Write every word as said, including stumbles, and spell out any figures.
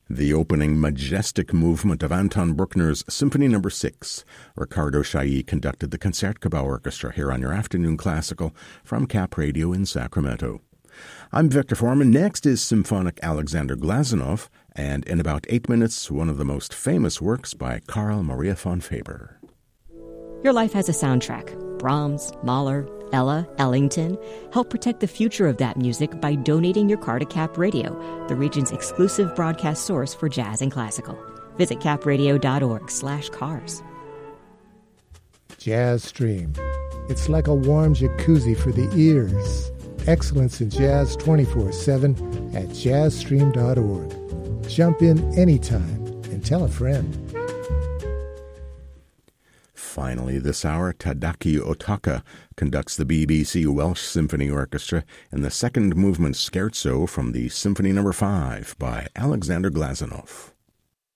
The opening majestic movement of Anton Bruckner's Symphony Number six. Ricardo Chailly conducted the Concertgebouw Orchestra here on your Afternoon Classical from Cap Radio in Sacramento. I'm Victor Foreman. Next is Symphonic Alexander Glazunov, and in about eight minutes, one of the most famous works by Carl Maria von Faber. Your life has a soundtrack. Brahms, Mahler, Ella, Ellington. Help protect the future of that music by donating your car to Cap Radio, the region's exclusive broadcast source for jazz and classical. Visit capradio.org slash cars. Jazz Stream. It's like a warm jacuzzi for the ears. Excellence in jazz twenty-four seven at jazz stream dot org. Jump in anytime and tell a friend. Finally, this hour, Tadaki Otaka conducts the B B C Welsh Symphony Orchestra in the second movement scherzo from the Symphony Number five by Alexander Glazunov.